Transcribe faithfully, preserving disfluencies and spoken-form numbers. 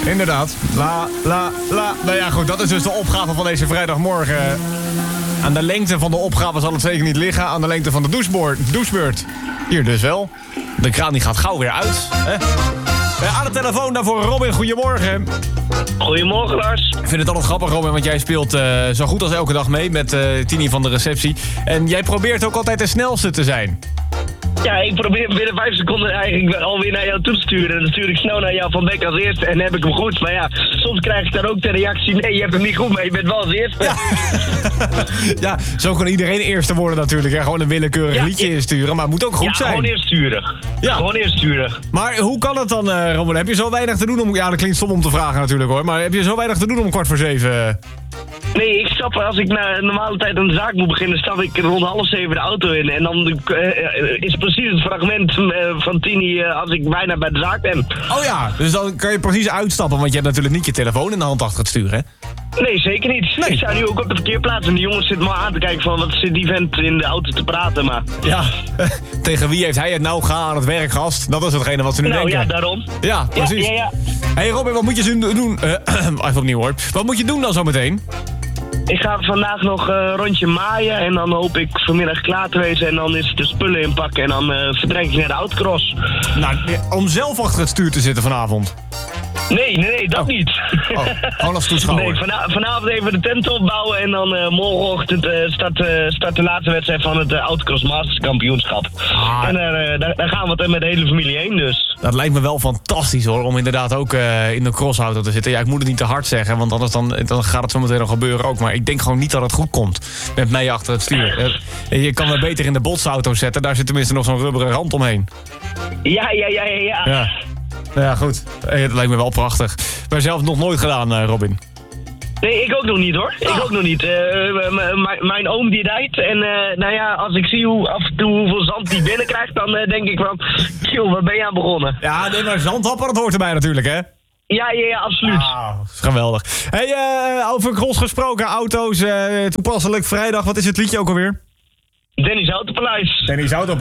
inderdaad. La, la, la. Nou ja, goed, dat is dus de opgave van deze vrijdagmorgen. Aan de lengte van de opgave zal het zeker niet liggen. Aan de lengte van de doucheboard, douchebeurt. Hier dus wel. De kraan die gaat gauw weer uit. Hè? Aan de telefoon daarvoor Robin, goedemorgen. Goedemorgen, Lars. Ik vind het altijd grappig, Robin, want jij speelt uh, zo goed als elke dag mee met uh, Tini van de receptie. En jij probeert ook altijd de snelste te zijn. Ja, ik probeer binnen vijf seconden eigenlijk alweer naar jou toe te sturen. En dan stuur ik snel naar jou van Beck als eerste en heb ik hem goed. Maar ja, soms krijg ik dan ook de reactie, nee, je hebt hem niet goed, maar je bent wel als eerste. Ja, ja, zo kan iedereen eerste worden natuurlijk. Hè? Gewoon een willekeurig ja, liedje insturen, maar het moet ook goed ja, zijn. Gewoon eersturig. Ja, gewoon eersturig. Maar hoe kan het dan, uh, Robin? Heb je zo weinig te doen om... Ja, dat klinkt stom om te vragen natuurlijk hoor. Maar heb je zo weinig te doen om kwart voor zeven... Nee, ik stap, als ik na een normale tijd aan de zaak moet beginnen, stap ik rond half zeven de auto in. En dan uh, is precies het fragment uh, van Tini uh, als ik bijna bij de zaak ben. Oh ja, dus dan kan je precies uitstappen, want je hebt natuurlijk niet je telefoon in de hand achter het stuur, hè? Nee, zeker niet. Nee. Ik sta nu ook op de verkeerplaats en die jongens zitten me aan te kijken van wat zit die vent in de auto te praten, maar... Ja, tegen wie heeft hij het nou? Ga aan het werk, gast. Dat is hetgene wat ze nu nou, denken. Nou ja, daarom. Ja, precies. Ja, ja, ja. Hé hey Robin, wat moet je zo doen? Uh, even opnieuw hoor. Wat moet je doen dan zometeen? Ik ga vandaag nog een rondje maaien en dan hoop ik vanmiddag klaar te wezen en dan is de spullen inpakken en dan uh, vertrek ik naar de autocross. Nou, om zelf achter het stuur te zitten vanavond? Nee, nee, nee, dat oh. niet. Oh, gewoon als toeschouwer. Nee, vana- vanavond even de tent opbouwen en dan uh, morgenochtend uh, start, uh, start de laatste wedstrijd van het uh, Autocross Masters kampioenschap. Ah. En uh, daar, daar gaan we het met de hele familie heen dus. Dat lijkt me wel fantastisch hoor, om inderdaad ook uh, in de crossauto te zitten. Ja, ik moet het niet te hard zeggen, want anders dan, dan gaat het zo meteen nog gebeuren ook. Maar ik denk gewoon niet dat het goed komt met mij achter het stuur. Uh, je kan me beter in de botsauto zetten, daar zit tenminste nog zo'n rubberen rand omheen. Ja, ja, ja, ja, ja. Ja. Nou ja, goed. Het lijkt me wel prachtig. Maar zelf nog nooit gedaan, uh, Robin. Nee, ik ook nog niet hoor. Ik ah. ook nog niet. Uh, m- m- mijn oom die rijdt en uh, nou ja, als ik zie hoe, af en toe hoeveel zand die binnenkrijgt, dan uh, denk ik van, joh, waar ben je aan begonnen? Ja, nee, maar zandhapper, dat hoort erbij natuurlijk, hè? Ja, ja, ja, absoluut. Ah, geweldig. Hey, uh, over cross gesproken, auto's, uh, toepasselijk vrijdag, wat is het liedje ook alweer? Denny's Autopaleis. Denny's Autopaleis.